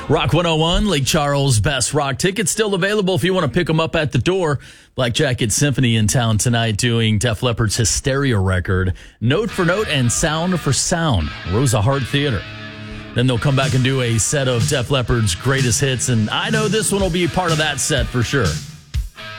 Rock 101, Lake Charles Best Rock tickets still available if you want to pick them up at the door. Black Jacket Symphony in town tonight doing Def Leppard's Hysteria record, Note for Note and Sound for Sound, Rosa Hart Theater. Then they'll come back and do a set of Def Leppard's greatest hits, and I know this one will be part of that set for sure.